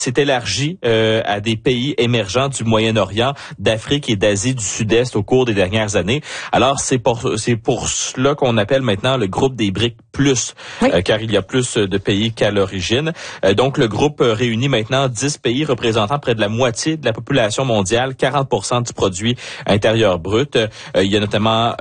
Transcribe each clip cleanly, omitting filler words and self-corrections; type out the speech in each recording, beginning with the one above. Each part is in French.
s'est élargi à des pays émergents du Moyen-Orient, d'Afrique et d'Asie du Sud-Est au cours des dernières années. Alors, c'est pour cela qu'on appelle maintenant le groupe des BRIC+, oui. Car il y a plus de pays qu'à l'origine. Donc, le groupe réunit maintenant 10 pays représentant près de la moitié de la population mondiale, 40% du produit intérieur brut. Il y a notamment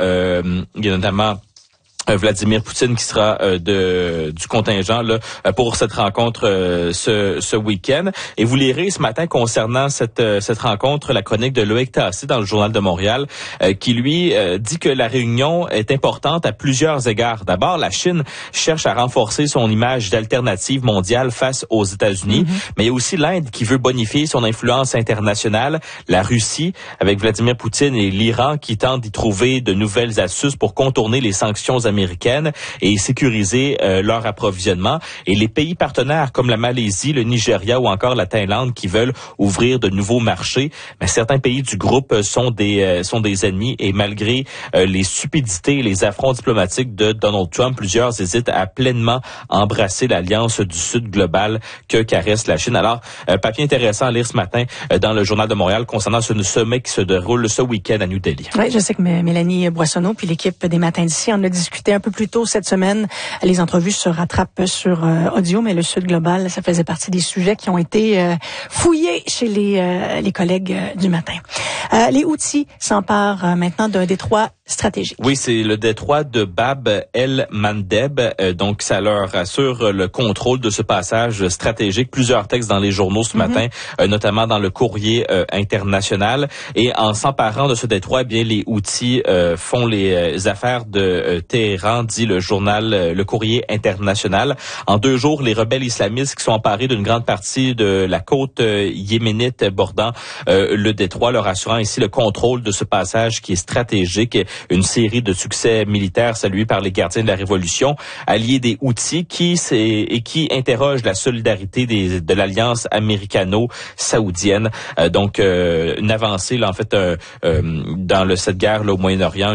Vladimir Poutine qui sera du contingent là pour cette rencontre ce week-end. Et vous lirez ce matin concernant cette rencontre la chronique de Loïc Tassé dans le Journal de Montréal qui lui dit que la réunion est importante à plusieurs égards. D'abord, la Chine cherche à renforcer son image d'alternative mondiale face aux États-Unis, mais il y a aussi l'Inde qui veut bonifier son influence internationale, la Russie avec Vladimir Poutine et l'Iran qui tentent d'y trouver de nouvelles astuces pour contourner les sanctions américaines et sécuriser leur approvisionnement. Et les pays partenaires comme la Malaisie, le Nigeria ou encore la Thaïlande qui veulent ouvrir de nouveaux marchés. Mais certains pays du groupe sont des ennemis et malgré les stupidités et les affronts diplomatiques de Donald Trump, plusieurs hésitent à pleinement embrasser l'alliance du Sud global que caresse la Chine. Alors, papier intéressant à lire ce matin dans le Journal de Montréal concernant ce sommet qui se déroule ce week-end à New Delhi. Oui, je sais que Mélanie Boissonneau puis l'équipe des Matins d'ici en a discuté un peu plus tôt cette semaine. Les entrevues se rattrapent sur audio, mais le Sud global, ça faisait partie des sujets qui ont été fouillés chez les collègues du matin. Les Houthis s'emparent maintenant d'un détroit stratégique. Oui, c'est le détroit de Bab el-Mandeb. Donc, ça leur assure le contrôle de ce passage stratégique. Plusieurs textes dans les journaux ce matin, notamment dans le Courrier international. Et en s'emparant de ce détroit, eh bien, les Houthis font les affaires de Téhéran, dit le journal Le Courrier international. En 2 jours, les rebelles islamistes qui sont emparés d'une grande partie de la côte yéménite bordant le détroit, leur assurant ici le contrôle de ce passage qui est stratégique. Une série de succès militaires salués par les gardiens de la Révolution, alliés des Houthis qui interrogent la solidarité de l'alliance américano-saoudienne. Donc, une avancée là en fait dans cette guerre là au Moyen-Orient,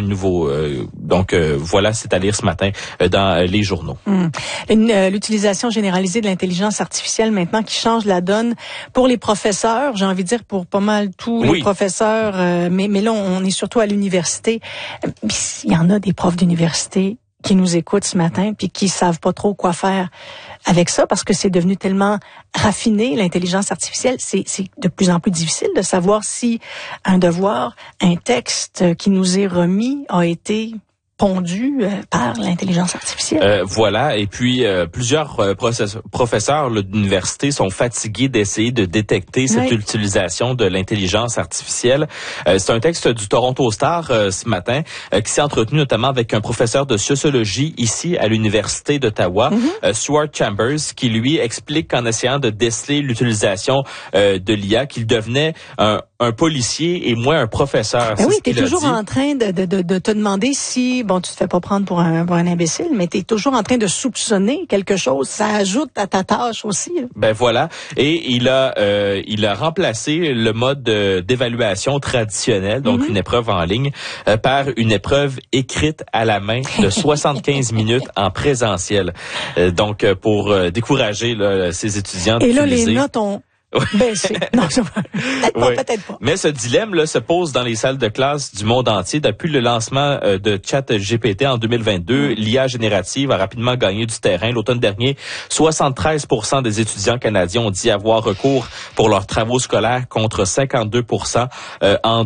voilà, c'est à lire ce matin dans les journaux. L'utilisation généralisée de l'intelligence artificielle maintenant qui change la donne pour les professeurs, j'ai envie de dire pour pas mal tous les professeurs, mais là on est surtout à l'université. Il y en a des profs d'université qui nous écoutent ce matin puis qui savent pas trop quoi faire avec ça parce que c'est devenu tellement raffiné, l'intelligence artificielle, c'est de plus en plus difficile de savoir si un devoir, un texte qui nous est remis a été pondu par l'intelligence artificielle. Voilà, et puis plusieurs professeurs d'université sont fatigués d'essayer de détecter cette utilisation de l'intelligence artificielle. C'est un texte du Toronto Star ce matin qui s'est entretenu notamment avec un professeur de sociologie ici à l'Université d'Ottawa, Stuart Chambers, qui lui explique qu'en essayant de déceler l'utilisation de l'IA, qu'il devenait un policier et moins un professeur. Oui, tu es toujours en train de te demander si, bon, tu te fais pas prendre pour un imbécile, mais tu es toujours en train de soupçonner quelque chose. Ça ajoute à ta tâche aussi. Là. Ben voilà. Et il a remplacé le mode d'évaluation traditionnel, donc une épreuve en ligne, par une épreuve écrite à la main de 75 minutes en présentiel. Donc, pour décourager là, ces étudiants et d'utiliser. Et là, les notes ont baissé. Non, peut-être pas. Mais ce dilemme-là se pose dans les salles de classe du monde entier. Depuis le lancement de ChatGPT en 2022, l'IA générative a rapidement gagné du terrain. L'automne dernier, 73% des étudiants canadiens ont dit avoir recours pour leurs travaux scolaires contre 52% en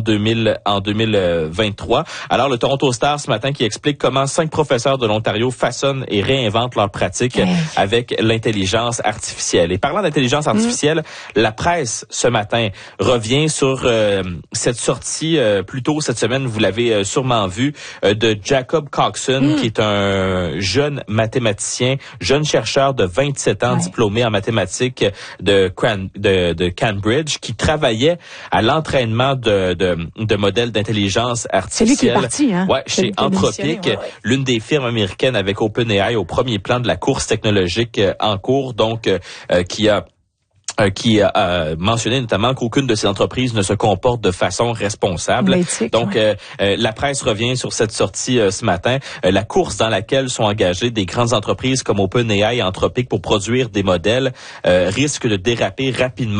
2023. Alors, le Toronto Star ce matin qui explique comment 5 professeurs de l'Ontario façonnent et réinventent leurs pratiques avec l'intelligence artificielle. Et parlant d'intelligence artificielle, la presse, ce matin, revient sur cette sortie plus tôt cette semaine, vous l'avez sûrement vu, de Jacob Coxon, qui est un jeune mathématicien, jeune chercheur de 27 ans, diplômé en mathématiques de Cambridge, qui travaillait à l'entraînement de modèles d'intelligence artificielle. C'est lui qui est parti, hein? Ouais, chez Anthropic, l'une des firmes américaines avec OpenAI au premier plan de la course technologique en cours, donc qui a qui a mentionné notamment qu'aucune de ces entreprises ne se comporte de façon responsable. L'éthique, donc, la presse revient sur cette sortie ce matin. La course dans laquelle sont engagées des grandes entreprises comme OpenAI et Anthropic pour produire des modèles risque de déraper rapidement.